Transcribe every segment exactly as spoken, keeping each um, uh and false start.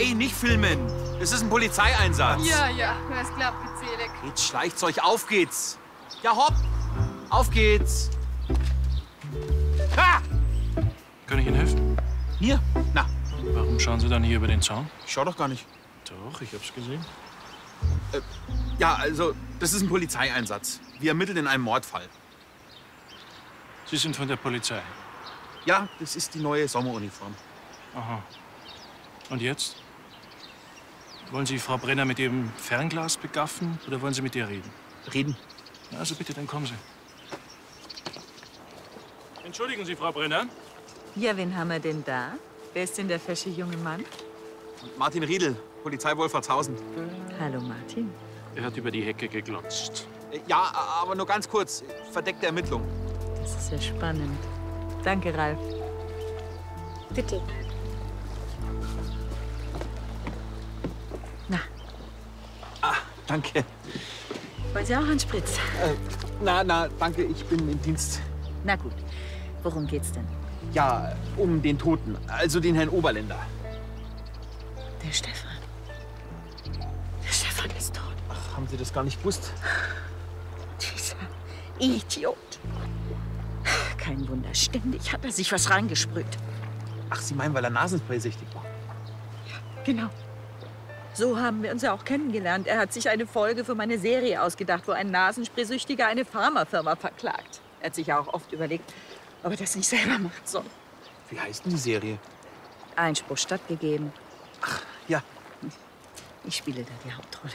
Hey, nicht filmen. Das ist ein Polizeieinsatz. Ja, ja, das klappt bezählig. Jetzt schleicht's euch, auf geht's. Ja, hopp. Auf geht's. Ha! Kann ich Ihnen helfen? Hier? Na, Warum schauen Sie dann hier über den Zaun? ich schau doch gar nicht. Doch, ich hab's gesehen. Äh, ja, also, das ist ein Polizeieinsatz. Wir ermitteln in einem Mordfall. Sie sind von der Polizei. Ja, das ist die neue Sommeruniform. Aha. Und jetzt? Wollen Sie Frau Brenner mit Ihrem Fernglas begaffen oder wollen Sie mit ihr reden? Reden. Na, also bitte, dann kommen Sie. Entschuldigen Sie, Frau Brenner. Ja, wen haben wir denn da? Wer ist denn der fesche junge Mann? Martin Riedel, Polizei Wolfratshausen. Hallo, Martin. Er hat über die Hecke geglotzt. Äh, Ja, aber nur ganz kurz. Verdeckte Ermittlung. Das ist ja spannend. Danke, Ralf. Bitte. Na, Ah, danke. wollen Sie auch einen Spritz? Äh, na, na, danke, ich bin im Dienst. Na gut, worum geht's denn? Ja, um den Toten, also den Herrn Oberländer. Der Stefan. Der Stefan ist tot. Ach, haben Sie das gar nicht gewusst? Dieser Idiot. Kein Wunder, ständig hat er sich was reingesprüht. Ach, Sie meinen, weil er Nasenspray-süchtig war? Genau. So haben wir uns ja auch kennengelernt. Er hat sich eine Folge für meine Serie ausgedacht, wo ein Nasenspraysüchtiger eine Pharmafirma verklagt. Er hat sich ja auch oft überlegt, ob er das nicht selber macht soll. Wie heißt denn die Serie? Einspruch stattgegeben. Ja. Ich spiele da die Hauptrolle.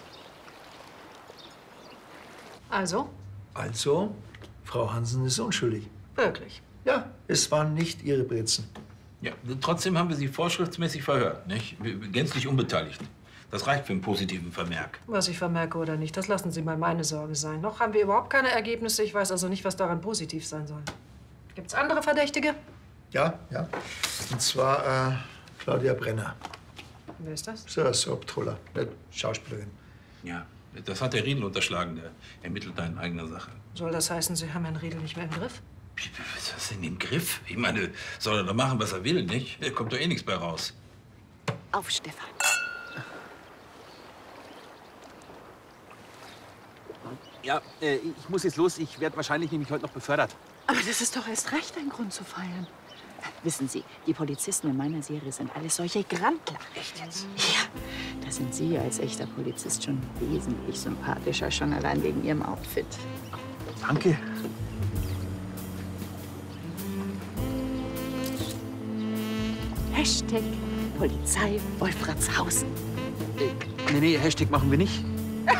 Also? Also, Frau Hansen ist unschuldig. Wirklich? Ja, es waren nicht Ihre Brezen. Ja, trotzdem haben wir Sie vorschriftsmäßig verhört, nicht? Gänzlich unbeteiligt. Das reicht für einen positiven Vermerk. Was ich vermerke oder nicht, das lassen Sie mal meine Sorge sein. Noch haben wir überhaupt keine Ergebnisse. Ich weiß also nicht, was daran positiv sein soll. Gibt's andere Verdächtige? Ja, ja. Und zwar äh, Claudia Brenner. Wer ist das? So eine Soaptroller, eine Schauspielerin. Ja, das hat der Riedel unterschlagen. Der ermittelt da in eigener Sache. Soll das heißen, Sie haben Herrn Riedel nicht mehr im Griff? Wie, was ist das denn im Griff? Ich meine, soll er doch machen, was er will, nicht? Da kommt doch eh nichts bei raus. Auf, Stefan. Ja, äh, ich muss jetzt los. Ich werde wahrscheinlich nämlich heute noch befördert. Aber das ist doch erst recht ein Grund zu feiern. Wissen Sie, die Polizisten in meiner Serie sind alles solche Grandler. Echt jetzt? Ja, da sind Sie als echter Polizist schon wesentlich sympathischer, schon allein wegen Ihrem Outfit. Danke. Hashtag Polizei Wolfratshausen. Äh, nee, nee, Hashtag machen wir nicht.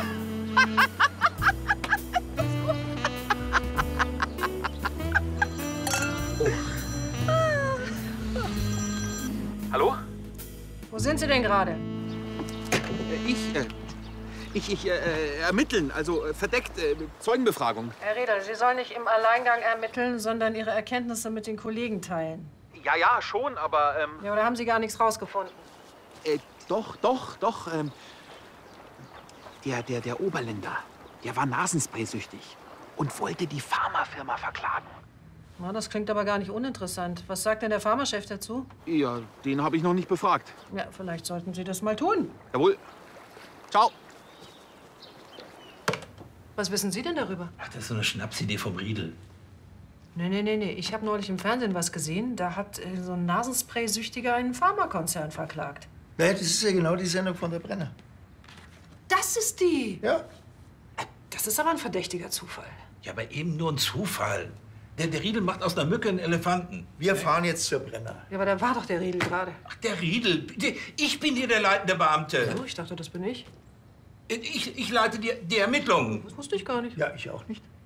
Hallo? Wo sind Sie denn gerade? Äh, ich, äh, ich, ich, äh, ermitteln, also äh, verdeckt, äh, Zeugenbefragung. Herr Riedel, Sie sollen nicht im Alleingang ermitteln, sondern Ihre Erkenntnisse mit den Kollegen teilen. Ja, ja, schon, aber, ähm, Ja, oder haben Sie gar nichts rausgefunden? äh, doch, doch, doch, ähm, der, der, der Oberländer, der war Nasenspraysüchtig und wollte die Pharmafirma verklagen. Na, das klingt aber gar nicht uninteressant. Was sagt denn der Pharmachef dazu? Ja, den habe ich noch nicht befragt. Ja, vielleicht sollten Sie das mal tun. Jawohl. Ciao. Was wissen Sie denn darüber? Ach, das ist so eine Schnapsidee vom Riedel. Nee, nee, nee, nee. Ich habe neulich im Fernsehen was gesehen. Da hat äh, so ein Nasenspray-Süchtiger einen Pharmakonzern verklagt. Naja, das ist ja genau die Sendung von der Brenner. Das ist die! Ja. Das ist aber ein verdächtiger Zufall. Ja, aber eben nur ein Zufall. Der, der Riedel macht aus einer Mücke einen Elefanten. Wir fahren jetzt zur Brenner. Ja, aber da war doch der Riedel gerade. Ach, der Riedel. Bitte, ich bin hier der leitende Beamte. So, ich dachte, das bin ich. Ich, ich leite die, die Ermittlungen. Das wusste ich gar nicht. Ja, ich auch nicht.